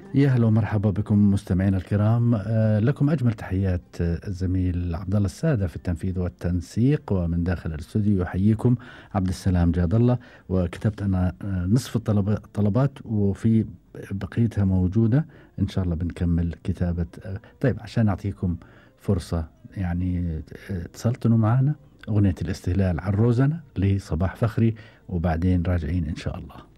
يا هلا ومرحبا بكم مستمعينا الكرام. لكم أجمل تحيات الزميل عبد الله السادة في التنفيذ والتنسيق، ومن داخل الاستوديو يحييكم عبد السلام جاد الله. وكتبت أنا نصف الطلبات وفي بقيتها موجودة، إن شاء الله بنكمل كتابة. طيب، عشان أعطيكم فرصة يعني تسلطنوا معنا أغنية الاستهلال على الروزنة لصباح فخري، وبعدين راجعين إن شاء الله.